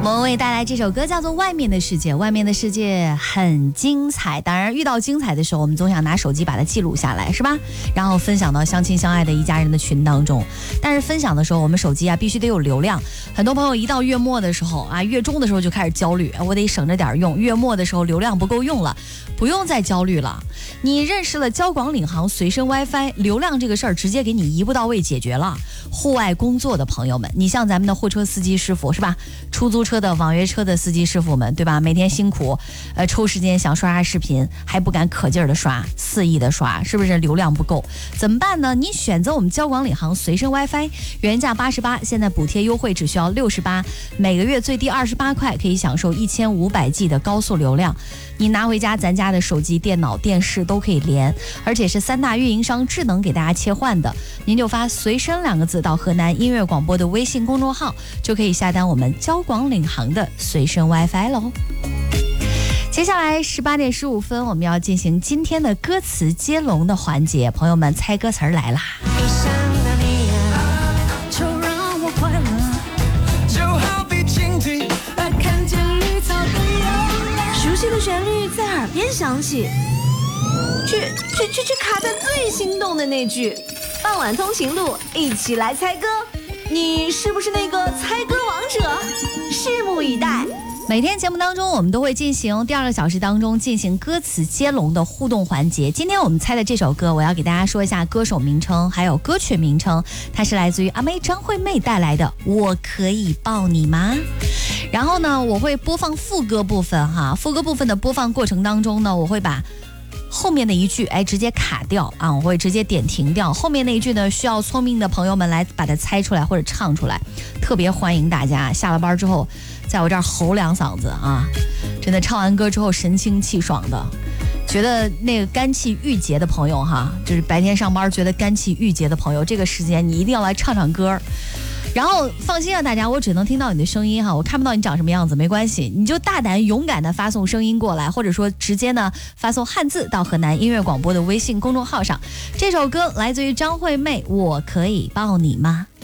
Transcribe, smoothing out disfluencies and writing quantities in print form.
我们为带来这首歌叫做《外面的世界》，外面的世界很精彩。当然，遇到精彩的时候，我们总想拿手机把它记录下来，是吧？然后分享到相亲相爱的一家人的群当中。但是分享的时候，我们手机必须得有流量。很多朋友一到月末的时候月中的时候就开始焦虑，我得省着点用。月末的时候流量不够用了，不用再焦虑了。你认识了交广领航随身 WiFi， 流量这个事儿直接给你一步到位解决了。户外工作的朋友们，你像咱们的货车司机师傅是吧？出租车的、网约车的司机师傅们，对吧？每天辛苦，抽时间想刷视频，还不敢可劲儿的刷，肆意的刷，是不是流量不够？怎么办呢？你选择我们交广领航随身 WiFi， 原价88，现在补贴优惠只需要68，每个月最低28块，可以享受1500G 的高速流量。你拿回家，咱家的手机、电脑、电视都可以连，而且是3大运营商智能给大家切换的。您就发随身2个字到河南音乐广播的微信公众号，就可以下单我们交广领航的随身 WiFi 喽。接下来18点15分，我们要进行今天的歌词接龙的环节，朋友们猜歌词来啦！ 熟悉的旋律在耳边响起，却卡在最心动的那句。傍晚通勤路，一起来猜歌，你是不是那个猜歌王者？拭目以待。 每天节目当中，我们都会进行第2个小时当中进行歌词接龙的互动环节。今天我们猜的这首歌，我要给大家说一下歌手名称还有歌曲名称，它是来自于阿妹张惠妹带来的《我可以抱你吗》。然后呢，我会播放副歌部分副歌部分的播放过程当中呢，我会把后面的一句直接卡掉我会直接点停掉。后面那一句呢，需要聪明的朋友们来把它猜出来或者唱出来。特别欢迎大家下了班之后在我这儿吼2嗓子真的唱完歌之后神清气爽的，觉得那个肝气郁结的朋友就是白天上班觉得肝气郁结的朋友，这个时间你一定要来唱唱歌。然后放心大家，我只能听到你的声音我看不到你长什么样子，没关系，你就大胆勇敢的发送声音过来，或者说直接呢发送汉字到河南音乐广播的微信公众号上。这首歌来自于张惠妹，《我可以抱你吗》。